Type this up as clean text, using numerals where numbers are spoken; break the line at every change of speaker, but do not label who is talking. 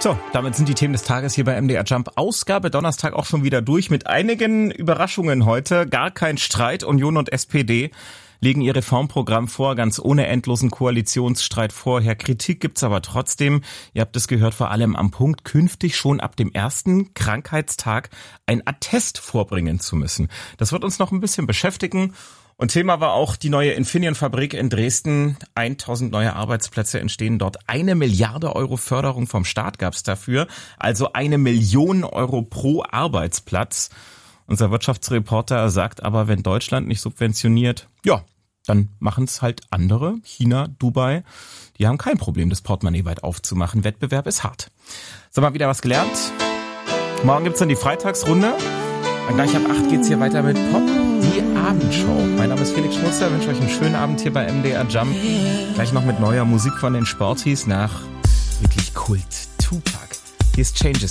So, damit sind die Themen des Tages hier bei MDR Jump. Ausgabe Donnerstag auch schon wieder durch mit einigen Überraschungen heute. Gar kein Streit. Union und SPD legen ihr Reformprogramm vor, ganz ohne endlosen Koalitionsstreit vorher. Kritik gibt's aber trotzdem. Ihr habt es gehört, vor allem am Punkt, künftig schon ab dem ersten Krankheitstag ein Attest vorbringen zu müssen. Das wird uns noch ein bisschen beschäftigen. Und Thema war auch die neue Infineon-Fabrik in Dresden. 1000 neue Arbeitsplätze entstehen dort. 1 Milliarde Euro Förderung vom Staat gab's dafür. Also 1 Million Euro pro Arbeitsplatz. Unser Wirtschaftsreporter sagt aber, wenn Deutschland nicht subventioniert, ja, dann machen's halt andere. China, Dubai, die haben kein Problem, das Portemonnaie weit aufzumachen. Wettbewerb ist hart. So, mal wieder was gelernt. Morgen gibt's dann die Freitagsrunde. Und gleich ab 8 geht's hier weiter mit Pop, die Abendshow. Mein Name ist Felix Schmutzer, wünsche euch einen schönen Abend hier bei MDR Jump. Gleich noch mit neuer Musik von den Sporties nach wirklich Kult. Tupac. Hier ist Changes.